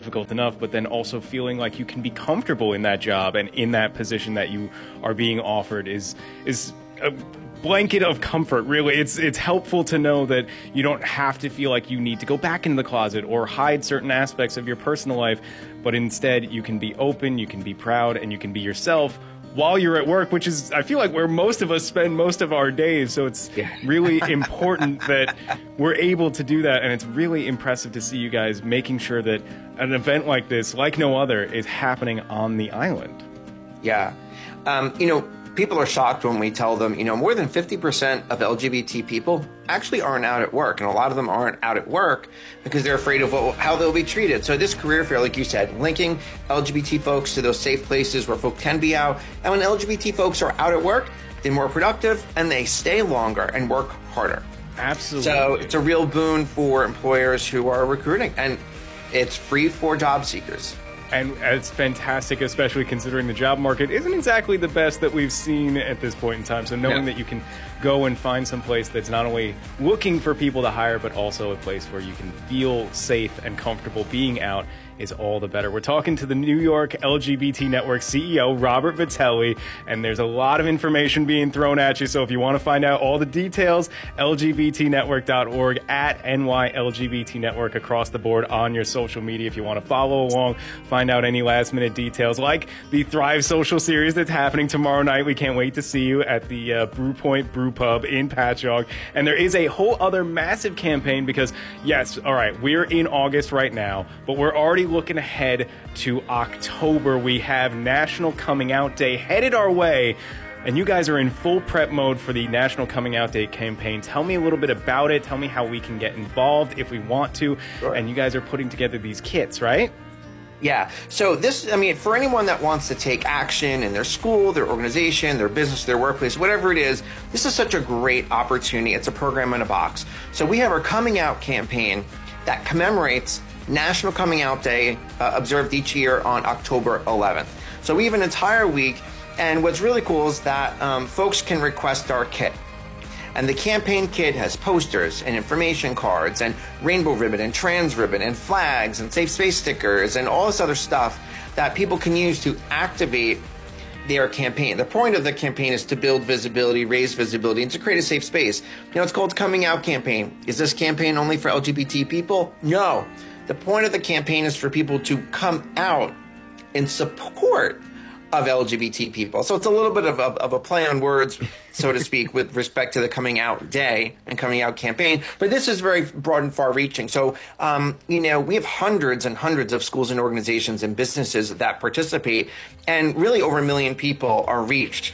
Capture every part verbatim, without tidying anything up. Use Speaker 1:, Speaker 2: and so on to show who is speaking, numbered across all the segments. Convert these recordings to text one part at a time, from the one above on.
Speaker 1: difficult enough, but then also feeling like you can be comfortable in that job and in that position that you are being offered is is a blanket of comfort, really. It's it's helpful to know that you don't have to feel like you need to go back into the closet or hide certain aspects of your personal life, but instead you can be open, you can be proud, and you can be yourself while you're at work, which is, I feel like, where most of us spend most of our days. So it's
Speaker 2: yeah.
Speaker 1: really important that we're able to do that. And it's really impressive to see you guys making sure that an event like this, like no other, is happening on the island.
Speaker 2: Yeah. Um, you know, people are shocked when we tell them, you know, more than fifty percent of L G B T people actually aren't out at work. And a lot of them aren't out at work because they're afraid of what, how they'll be treated. So this career fair, like you said, linking L G B T folks to those safe places where folks can be out. And when L G B T folks are out at work, they're more productive and they stay longer and work harder.
Speaker 1: Absolutely.
Speaker 2: So it's a real boon for employers who are recruiting, and it's free for job seekers.
Speaker 1: And it's fantastic, especially considering the job market isn't exactly the best that we've seen at this point in time. So knowing
Speaker 2: Yeah.
Speaker 1: that you can go and find some place that's not only looking for people to hire, but also a place where you can feel safe and comfortable being out is all the better. We're talking to the New York L G B T Network C E O, Robert Vitelli, and there's a lot of information being thrown at you. So if you want to find out all the details, L G B T network dot org, at N Y L G B T Network across the board on your social media. If you want to follow along, find out any last minute details like the Thrive Social Series that's happening tomorrow night. We can't wait to see you at the uh, Brew Point Brew Pub in Patchogue. And there is a whole other massive campaign because, yes, all right, we're in August right now, but we're already looking ahead to October. We have National Coming Out Day headed our way, and you guys are in full prep mode for the National Coming Out Day campaign. Tell me a little bit about it. Tell me how we can get involved if we want to.
Speaker 2: Sure.
Speaker 1: And you guys are putting together these kits, right?
Speaker 2: Yeah. So this, I mean, for anyone that wants to take action in their school, their organization, their business, their workplace, whatever it is, this is such a great opportunity. It's a program in a box. So we have our Coming Out campaign that commemorates National Coming Out Day, uh, observed each year on October eleventh. So we have an entire week, and what's really cool is that um, folks can request our kit. And the campaign kit has posters and information cards and rainbow ribbon and trans ribbon and flags and safe space stickers and all this other stuff that people can use to activate their campaign. The point of the campaign is to build visibility, raise visibility, and to create a safe space. You know, it's called Coming Out Campaign. Is this campaign only for L G B T people? No. The point of the campaign is for people to come out in support of L G B T people. So it's a little bit of a, of a play on words, so to speak, with respect to the Coming Out Day and Coming Out campaign. But this is very broad and far reaching. So, um, you know, we have hundreds and hundreds of schools and organizations and businesses that participate, and really over a million people are reached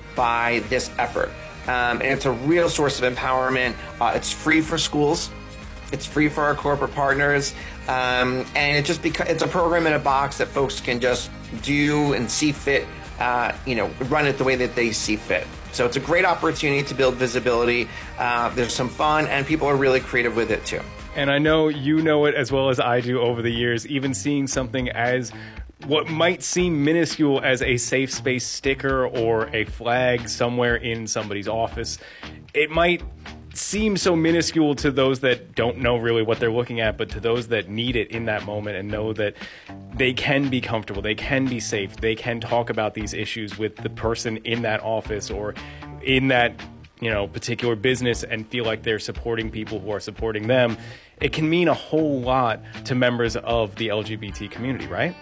Speaker 2: by this effort. Um, and it's a real source of empowerment. Uh, it's free for schools. It's free for our corporate partners. Um, and it just beca- it's a program in a box that folks can just do and see fit, uh, you know, run it the way that they see fit. So it's a great opportunity to build visibility. Uh, there's some fun, and people are really creative with it too.
Speaker 1: And I know you know it as well as I do over the years, even seeing something as what might seem minuscule as a safe space sticker or a flag somewhere in somebody's office, it might seem so minuscule to those that don't know really what they're looking at, but to those that need it in that moment and know that they can be comfortable, they can be safe, they can talk about these issues with the person in that office or in that, you know, particular business and feel like they're supporting people who are supporting them. It can mean a whole lot to members of the L G B T community, right?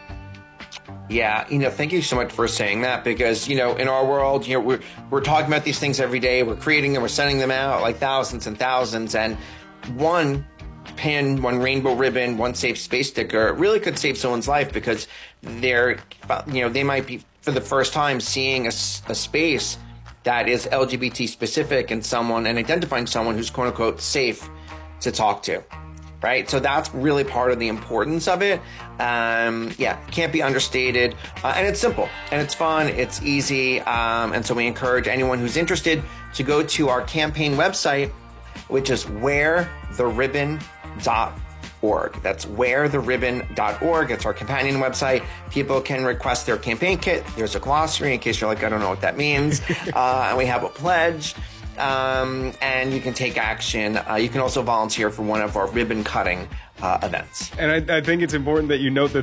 Speaker 2: Yeah, you know, thank you so much for saying that, because, you know, in our world, you know, we're, we're talking about these things every day. We're creating them, we're sending them out like thousands and thousands. And one pin, one rainbow ribbon, one safe space sticker really could save someone's life, because they're, you know, they might be for the first time seeing a, a space that is L G B T specific and someone and identifying someone who's quote unquote safe to talk to. Right? So that's really part of the importance of it. Um, yeah, can't be understated. Uh, and it's simple and it's fun. It's easy. Um, and so we encourage anyone who's interested to go to our campaign website, which is wear the ribbon dot org. That's wear the ribbon dot org. It's our companion website. People can request their campaign kit. There's a glossary in case you're like, I don't know what that means. uh, and we have a pledge. Um, and you can take action. Uh, you can also volunteer for one of our ribbon cutting uh, events.
Speaker 1: And I, I think it's important that you note that